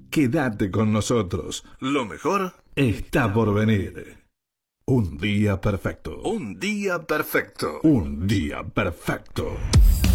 Quédate con nosotros. Lo mejor está por venir. Un día perfecto. Un día perfecto. Un día perfecto.